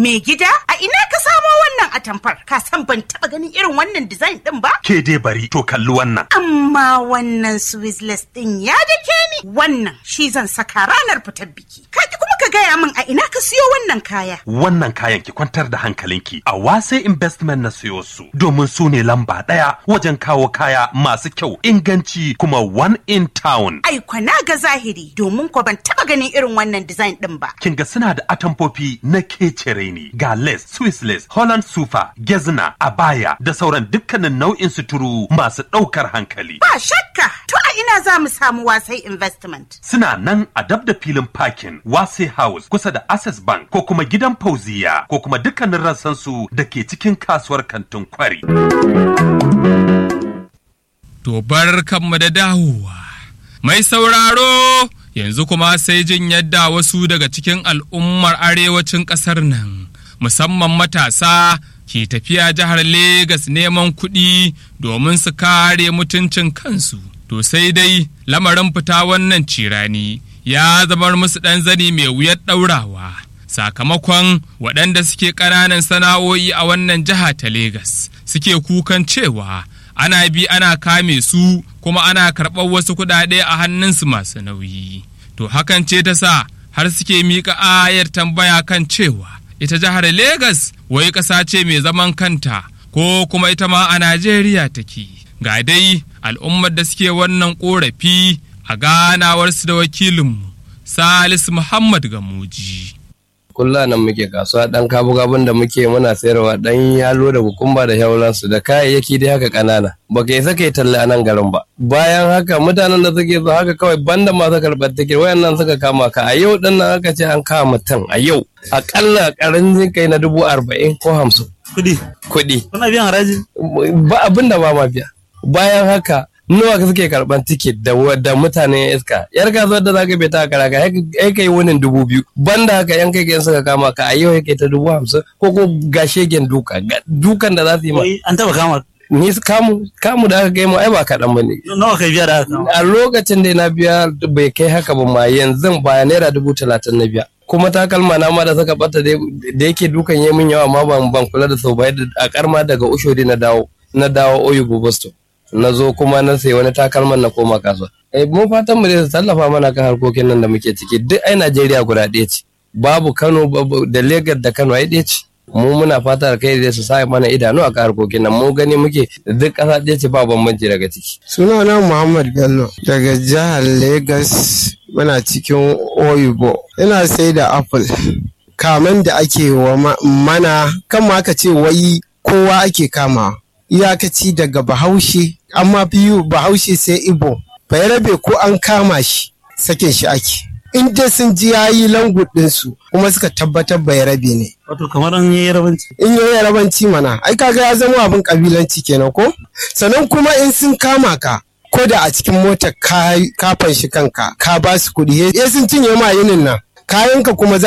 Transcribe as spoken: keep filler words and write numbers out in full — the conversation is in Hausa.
Me gida, a ina ka samo wannan atamfar? Ka san ban taba ganin irin wannan design din ba? Ke dai bari to kalli wannan. Amma wannan Swiss din ya dake ni. Wannan shi zan saka ranar fitar biki. Ka ki kuma ka gaya min a ina ka siyo wannan kaya? Wannan kayan ki kwantar da hankalinki. A Wase Investment na siyo su domin su ne lamba ɗaya wajen kawo kaya masu kyau, inganci kuma one in town. Ai kwana ga zahiri domin ko ban taba ganin irin wannan design din ba. Kin ga suna da atamfofi na kecere ne, ga lace, Swiss lace, Holland sufa, gezna, abaya da sauran dukkanin nau'in suturu masu ɗaukar hankali. Ba shakka, to a ina za mu samu Wasai Investment? Suna nan a dab da filin parking Wase House kusa da Access Bank ko kuma gidan Fauziya ko kuma dukkanin rassansu da ke cikin kasuwar kantin Kwari. To barkanmu da dawowa. Mai sauraro yanzu kuma sai jin yadda wasu daga cikin al'ummar arewacin ƙasar nan, musamman matasa, ke tafiya jihar Legas neman kuɗi domin su kare mutuncin kansu. To sai dai lamarin fita wannan cirani ya zamar musu ɗan zani mai wuyar ɗaurawa. Sakamakon waɗanda suke ƙananan sana'o'i a wannan jiha ta Legas suke kukan cewa ana bi ana kame su kuma ana karɓar wasu kuɗaɗe a hannunsu masu nauyi. To hakan ce ta sa har suke miƙa ayar tambaya kan cewa ita jihar Legas wai ƙasa ce mai zaman kanta ko kuma ita ma a Najeriya take. Ga dai al'ummar da suke wannan ƙorafi a ganawarsu da wakilinmu Salisu Muhammad Gamuji. Kulla nan muke kasuwa dan kabu-kabun da muke muna sayarwa dan yalo da kukumba da shauransu da kayayyaki dai haka kanana baka isa kai talla a nan garin ba. Bayan haka mutanen da suke zo haka kawai banda masu karɓar take wayannan suka kama ka a yau din nan aka ce an kama mutum a yau akalla karancin kai na dubu arba'in ko hamsin kudi kudi kuna biyan haraji ba abin da ba ma biya. Bayan haka nawa suke karban tiket da da mutanen iska yar kasuwar da zaka bai ta karaka ai kai wunin dubu biyu banda haka yan kai yan suka kama ka a yau yake ta dubu hamsin ko ko gashegen duka dukan da za su yi ma an taba kama ni kamu kamu da aka kai mu ai ba kaɗan ba ne. Nawa kai biya da haka? A lokacin da na biya bai kai haka ba ma yanzu ba naira dubu talatin na biya. Kuma takalma na ma da saka bata da yake dukan yi min yawa ma ban ban kula da sau ba a karma daga Ushodi na dawo na dawo Oyubo Boston. Na zo kuma na sayi wani takalman na koma kasuwa. Eh mu fatan mu dai su tallafa mana kan harkokin nan da muke ciki duk ai Najeriya guda ɗaya ce. Babu Kano da Lagos da Kano ai ɗaya ce. Mu muna fata da kai dai su sa mana idanu a kan harkokin nan mu gani muke duk ƙasa ɗaya ce ba bambanci daga ciki. Sunana Muhammad Bello daga jihar Lagos muna cikin Oyubo. Ina sai da apple. Kaman da ake wa mana kan ma aka ce wai kowa ake kama. Iyakaci daga Bahaushe amma biyu Bahaushe sai Igbo. Bayarabe ko an kama shi sakin shi ake. In dai sun ji yayi language ɗinsu kuma suka tabbatar Bayarabe ne. Wato kamar an yi yarabanci. In yi yarabanci mana, ai kaga ya zama abin kabilanci kenan ko? Sannan kuma in sun kama ka, ko da a cikin motar ka fanshi kanka, ka ba su kuɗi, ya sun cinye ma yinin nan, kayanka kuma za